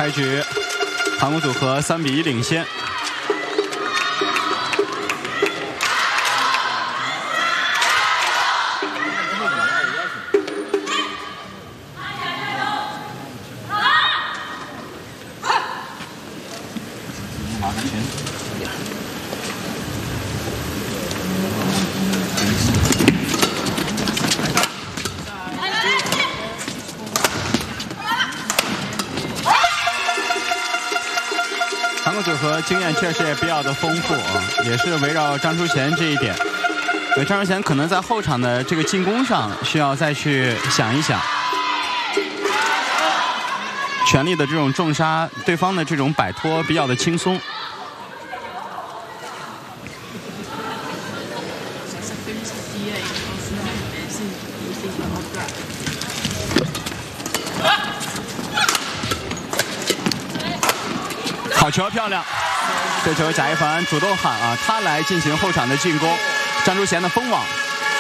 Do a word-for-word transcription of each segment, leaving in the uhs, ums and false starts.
开局，韩国组合三比一领先。韩国组合经验确实也比较的丰富啊，也是围绕张淑贤这一点。所以张淑贤可能在后场的这个进攻上需要再去想一想，全力的这种重杀，对方的这种摆脱比较的轻松。好球，漂亮！这球贾一凡主动喊啊，他来进行后场的进攻。张淑贤的封网，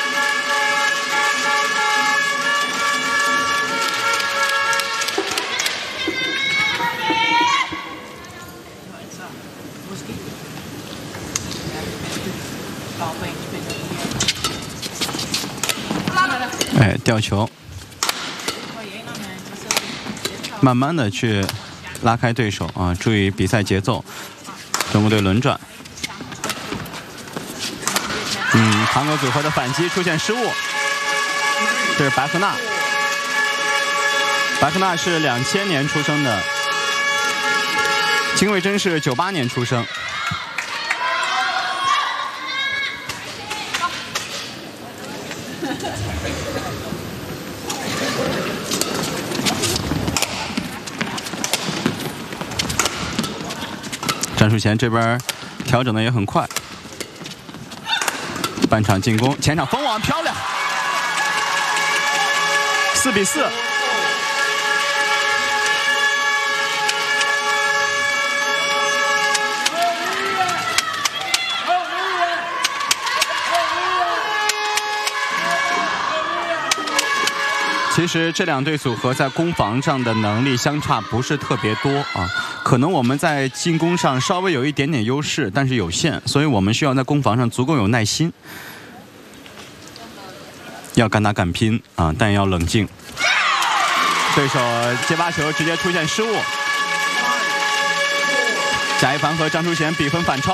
哎，吊球，慢慢的去拉开对手啊，注意比赛节奏。中国队轮转，嗯，韩国组合的反击出现失误，这是白赫娜。白赫娜是两千年出生的，金惠珍是九八年出生。张淑贤这边调整的也很快，半场进攻，前场封网漂亮，四比四。其实这两队组合在攻防上的能力相差不是特别多啊，可能我们在进攻上稍微有一点点优势，但是有限，所以我们需要在攻防上足够有耐心，要敢打敢拼啊，但也要冷静。对手接发球直接出现失误，贾一凡和张淑贤比分反超。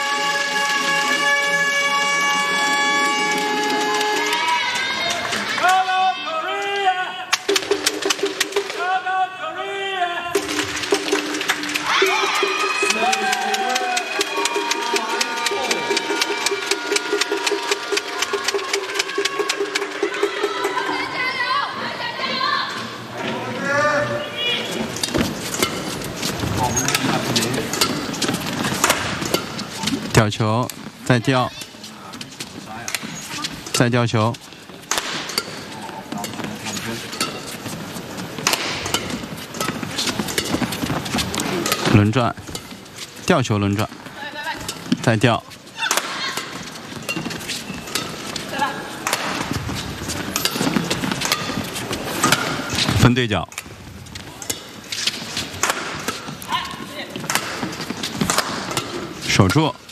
吊球，再吊，再吊球，轮转，吊球轮转，再吊，分对角。守住。